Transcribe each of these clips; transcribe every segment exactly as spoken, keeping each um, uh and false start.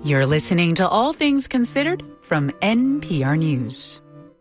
You're listening to All Things Considered from N P R News.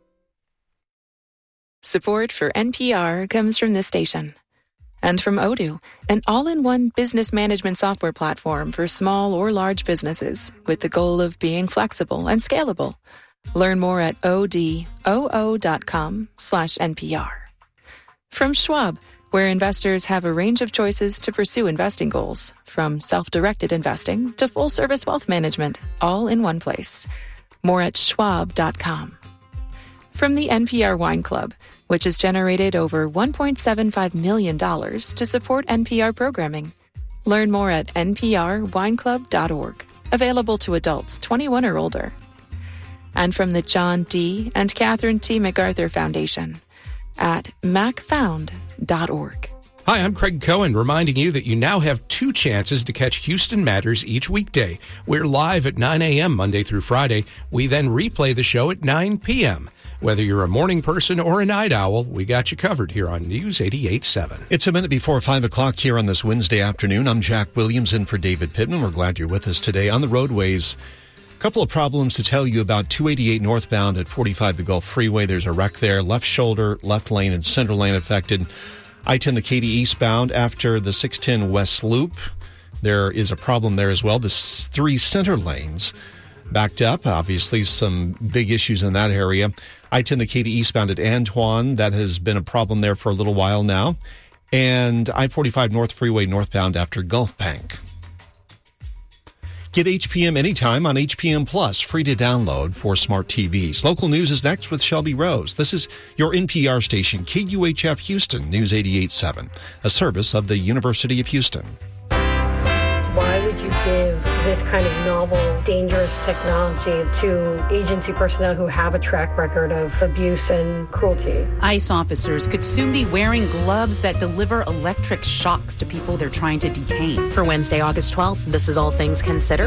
Support for N P R comes from this station. And from Odoo, an all-in-one business management software platform for small or large businesses with the goal of being flexible and scalable. Learn more at odoo dot com slash N P R. From Schwab, where investors have a range of choices to pursue investing goals, from self-directed investing to full-service wealth management, all in one place. More at schwab dot com. From the N P R Wine Club, which has generated over one point seven five million dollars to support N P R programming. Learn more at N P R wine club dot org, available to adults twenty-one or older. And from the John D. and Catherine T. MacArthur Foundation at mac found dot org. Hi, I'm Craig Cohen, reminding you that you now have two chances to catch Houston Matters each weekday. We're live at nine a.m. Monday through Friday. We then replay the show at nine p.m. Whether you're a morning person or a night owl, we got you covered here on News eighty-eight point seven. It's a minute before five o'clock here on this Wednesday afternoon. I'm Jack Williams in for David Pittman. We're glad you're with us today. On the roadways, a couple of problems to tell you about. two eighty-eight northbound at forty-five the Gulf Freeway. There's a wreck there. Left shoulder, left lane, and center lane affected. I ten the Katy eastbound after the six ten West Loop. There is a problem there as well. The three center lanes backed up. Obviously, some big issues in that area. I ten the Katy eastbound at Antoine. That has been a problem there for a little while now. And I forty-five North Freeway northbound after Gulf Bank. Get H P M anytime on H P M Plus, free to download for smart T Vs. Local news is next with Shelby Rose. This is your N P R station, K U H F Houston, News eighty-eight point seven, a service of the University of Houston. Why would you give this kind of novel, dangerous technology to agency personnel who have a track record of abuse and cruelty? ICE officers could soon be wearing gloves that deliver electric shocks to people they're trying to detain. For Wednesday, August twelfth, this is All Things Considered.